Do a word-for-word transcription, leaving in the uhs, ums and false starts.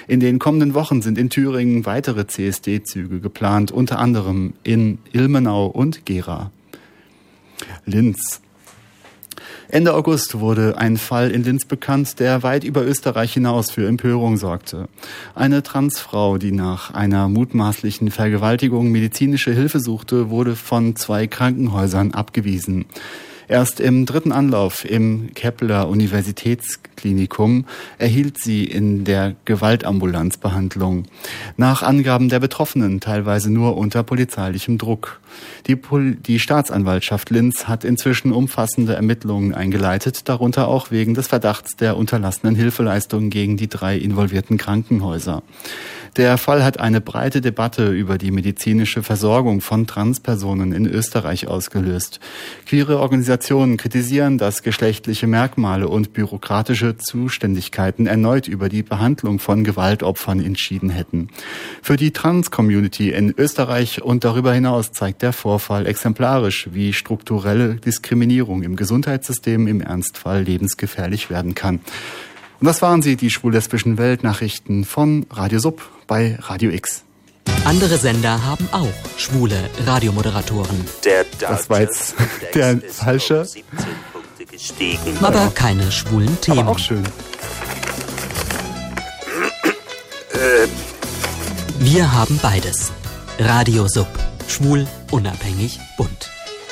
In den kommenden Wochen sind in Thüringen weitere C S D-Züge geplant, unter anderem in Ilmenau und Gera. Linz. Ende August wurde ein Fall in Linz bekannt, der weit über Österreich hinaus für Empörung sorgte. Eine Transfrau, die nach einer mutmaßlichen Vergewaltigung medizinische Hilfe suchte, wurde von zwei Krankenhäusern abgewiesen. Erst im dritten Anlauf im Kepler Universitätsklinikum erhielt sie in der Gewaltambulanz Behandlung. Nach Angaben der Betroffenen teilweise nur unter polizeilichem Druck. Die, Pol- die Staatsanwaltschaft Linz hat inzwischen umfassende Ermittlungen eingeleitet, darunter auch wegen des Verdachts der unterlassenen Hilfeleistungen gegen die drei involvierten Krankenhäuser. Der Fall hat eine breite Debatte über die medizinische Versorgung von Transpersonen in Österreich ausgelöst. Queere Organisationen kritisieren, dass geschlechtliche Merkmale und bürokratische Zuständigkeiten erneut über die Behandlung von Gewaltopfern entschieden hätten. Für die Trans-Community in Österreich und darüber hinaus zeigt der Vorfall exemplarisch, wie strukturelle Diskriminierung im Gesundheitssystem im Ernstfall lebensgefährlich werden kann. Und das waren sie, die schwul-lesbischen Weltnachrichten von Radio Sub bei Radio X. Andere Sender haben auch schwule Radiomoderatoren. Der das war jetzt der falsche. Aber keine schwulen Themen. Aber auch schön. Wir haben beides. Radio Sub. Schwul, unabhängig, bunt.